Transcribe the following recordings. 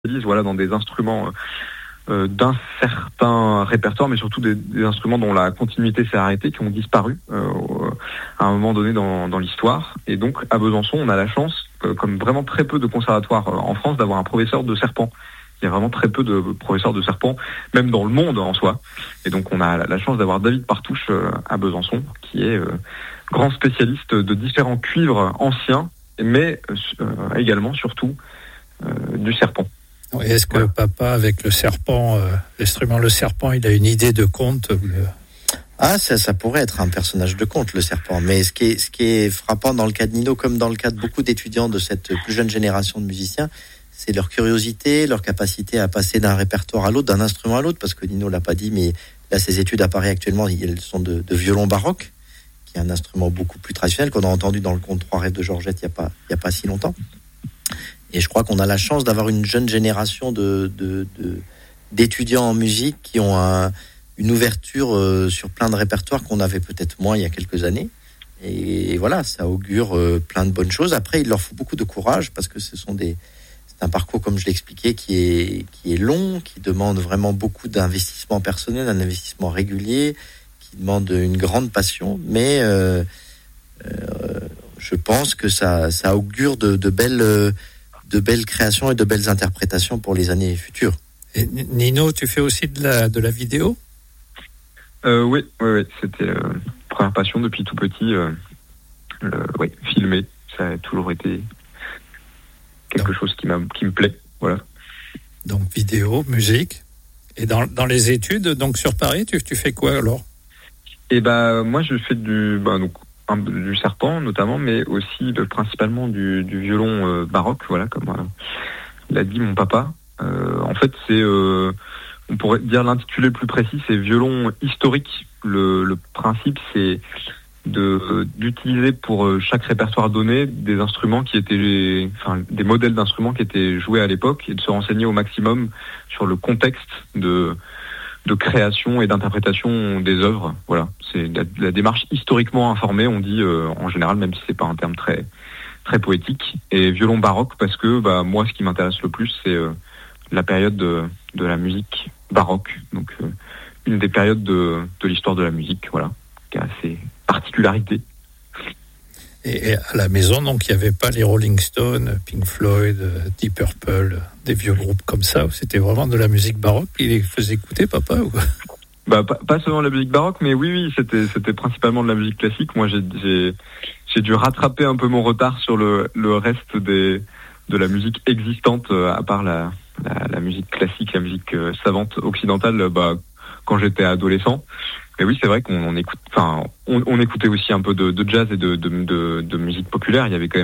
voilà, dans des instruments d'un certain répertoire, mais surtout des instruments dont la continuité s'est arrêtée, qui ont disparu à un moment donné dans l'histoire. Et donc, à Besançon, on a la chance, comme vraiment très peu de conservatoires en France, d'avoir un professeur de serpent. Il y a vraiment très peu de professeurs de serpent, même dans le monde en soi. Et donc, on a la chance d'avoir David Partouche à Besançon, qui est grand spécialiste de différents cuivres anciens, mais également, surtout, du serpent. Oui, est-ce que papa, avec le serpent, l'instrument le serpent, il a une idée de conte Ah, ça pourrait être un personnage de conte, le serpent. Mais ce qui est frappant dans le cas de Nino, comme dans le cas de beaucoup d'étudiants de cette plus jeune génération de musiciens, c'est leur curiosité, leur capacité à passer d'un répertoire à l'autre, d'un instrument à l'autre, parce que Nino l'a pas dit, mais là, ses études à Paris actuellement, elles sont de violon baroque, qui est un instrument beaucoup plus traditionnel, qu'on a entendu dans le conte Trois rêves de Georgette il y a pas si longtemps. Et je crois qu'on a la chance d'avoir une jeune génération d'étudiants en musique qui ont une ouverture sur plein de répertoires qu'on avait peut-être moins il y a quelques années. Et voilà, ça augure plein de bonnes choses. Après, il leur faut beaucoup de courage parce que c'est un parcours, comme je l'expliquais, qui est long, qui demande vraiment beaucoup d'investissement personnel, d'un investissement régulier, qui demande une grande passion. Mais je pense que ça augure de belles créations et de belles interprétations pour les années futures. Et Nino, tu fais aussi de la vidéo ? Oui, c'était première passion depuis tout petit. Filmer, ça a toujours été quelque chose qui me plaît. Voilà. Donc vidéo, musique. Et dans les études, donc sur Paris, tu fais quoi alors ? Et moi je fais du serpent notamment, mais aussi principalement du violon baroque, voilà, comme l'a dit mon papa. En fait, c'est on pourrait dire l'intitulé le plus précis, c'est violon historique. Le principe, c'est d'utiliser pour chaque répertoire donné des instruments des modèles d'instruments qui étaient joués à l'époque et de se renseigner au maximum sur le contexte de création et d'interprétation des œuvres. Voilà, c'est la démarche historiquement informée, on dit en général, même si c'est pas un terme très très poétique. Et violon baroque parce que moi, ce qui m'intéresse le plus, c'est la période de la musique baroque. Donc une des périodes de l'histoire de la musique, voilà, qui a ses particularités. Et à la maison, donc, il n'y avait pas les Rolling Stones, Pink Floyd, Deep Purple, des vieux groupes comme ça, où c'était vraiment de la musique baroque. Il les faisait écouter, papa, ou quoi ? Pas seulement la musique baroque, mais oui, c'était principalement de la musique classique. Moi, j'ai dû rattraper un peu mon retard sur le reste de la musique existante, à part la musique classique, la musique savante occidentale, quand j'étais adolescent. Mais oui, c'est vrai qu'on écoute, on écoutait aussi un peu de jazz et de musique populaire. Il y avait quand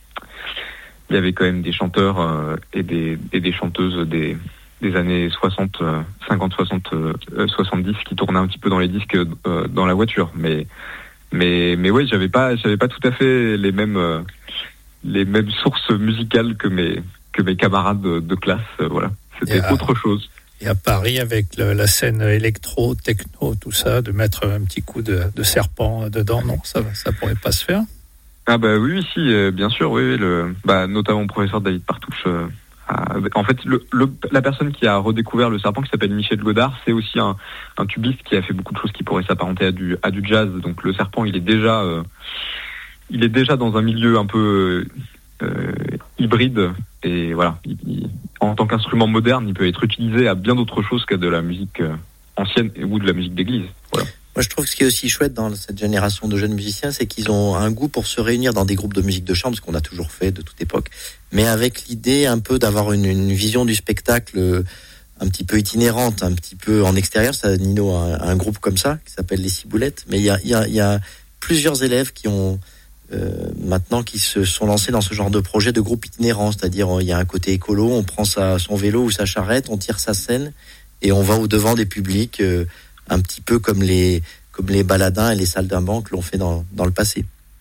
même des chanteurs et des chanteuses des années 60, 50, 60, 70 qui tournaient un petit peu dans les disques dans la voiture. Mais ouais, j'avais pas tout à fait les mêmes sources musicales que mes camarades de classe. Voilà, c'était autre chose. Et à Paris, avec la scène électro, techno, tout ça, de mettre un petit coup de serpent dedans, non, ça pourrait pas se faire. Ah oui, si, bien sûr, oui, notamment mon professeur David Partouche. En fait, la personne qui a redécouvert le serpent, qui s'appelle Michel Godard, c'est aussi un tubiste qui a fait beaucoup de choses qui pourraient s'apparenter à du jazz. Donc le serpent, il est déjà dans un milieu un peu hybride, et voilà, en tant qu'instrument moderne, il peut être utilisé à bien d'autres choses qu'à de la musique ancienne ou de la musique d'église. Voilà. Moi, je trouve que ce qui est aussi chouette dans cette génération de jeunes musiciens, c'est qu'ils ont un goût pour se réunir dans des groupes de musique de chambre, ce qu'on a toujours fait de toute époque, mais avec l'idée un peu d'avoir une vision du spectacle un petit peu itinérante, un petit peu en extérieur. Ça, Nino a un groupe comme ça qui s'appelle les Ciboulettes, mais il y a plusieurs élèves qui ont maintenant qui se sont lancés dans ce genre de projet de groupe itinérant, c'est-à-dire il y a un côté écolo, on prend son vélo ou sa charrette, on tire sa scène et on va au devant des publics, un petit peu comme les baladins et les saltimbanques l'ont fait dans le passé.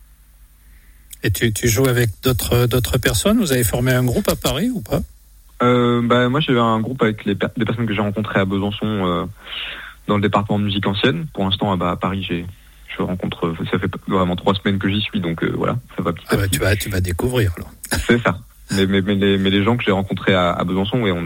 Et tu joues avec d'autres personnes ? Vous avez formé un groupe à Paris ou pas ? Moi j'ai un groupe avec des personnes que j'ai rencontrées à Besançon, dans le département de musique ancienne. Pour l'instant à Paris je rencontre, ça fait vraiment 3 semaines que j'y suis, donc voilà, ça va petit à petit. Tu vas découvrir alors. C'est ça. mais les gens que j'ai rencontrés à Besançon, ouais,